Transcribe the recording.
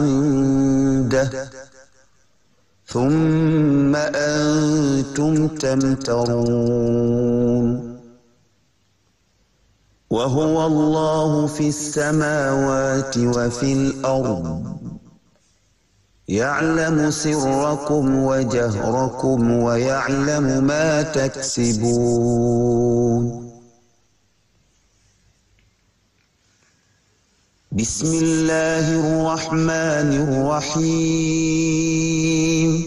عنده ثم أنتم تمترون وهو الله في السماوات وفي الأرض يعلم سركم وجهركم ويعلم ما تكسبون بسم الله الرحمن الرحيم